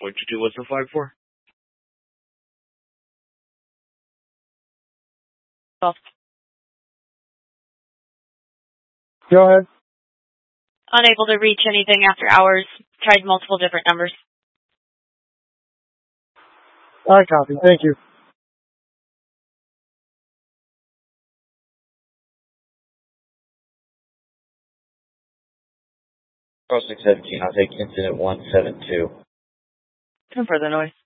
What'd you do? What's the flag for? Well, Go ahead. unable to reach anything after hours. Tried multiple different numbers. I copy. Thank you. Cross 617, I'll take incident 172. Confirm the noise.